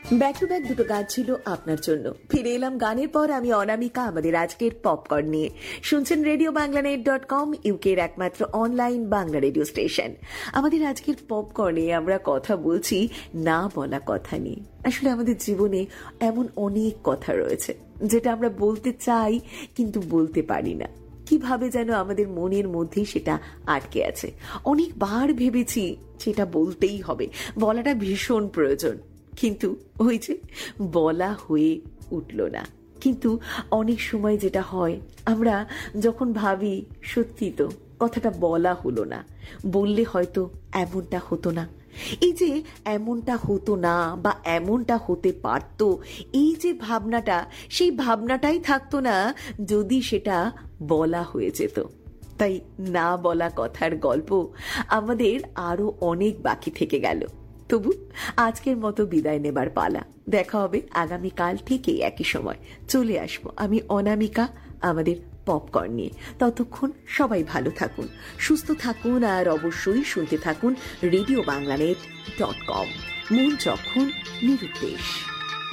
Back to back দুটো গান ছিল আপনার জন্য। ফিরে এলাম গানের পর। আমি অনামিকা, আমাদের আজকের পপকর্ন নিয়ে। শুনছেন রেডিও বাংলানেট.com, ইউকের একমাত্র অনলাইন বাংলা রেডিও স্টেশন। আমাদের আজকের পপকর্নে আমরা কথা বলছি না বলা কথা নিয়ে। আসলে আমাদের জীবনে এমন অনেক কথা রয়েছে যেটা আমরা বলতে চাই কিন্তু বলতে পারি না। কিভাবে যেন আমাদের মনের মধ্যে সেটা আটকে আছে। অনেকবার ভেবেছি সেটা বলতেই হবে, বলাটা ভীষণ প্রয়োজন, কিন্তু ওই যে বলা হয়ে উঠল না। কিন্তু অনেক সময় যেটা হয়, আমরা যখন ভাবি সত্যি তো কথাটা বলা হলো না, বললে হয়তো এমনটা হতো না, এই যে এমনটা হতো না বা এমনটা হতে পারত, এই যে ভাবনাটা, সেই ভাবনাটাই থাকতো না যদি সেটা বলা হয়ে যেত। তাই না বলা কথার গল্প আমাদের আরো অনেক বাকি থেকে গেল। তবু আজকের মতো বিদায় নেবার পালা। দেখা হবে আগামীকাল ঠিক এই একই সময়। চলে আসবো আমি অনামিকা আমাদের পপকর্ন নিয়ে। ততক্ষণ সবাই ভালো থাকুন, সুস্থ থাকুন, আর অবশ্যই শুনতে থাকুন রেডিও বাংলানেট.com। মূল যখন নিরুদ্দেশ।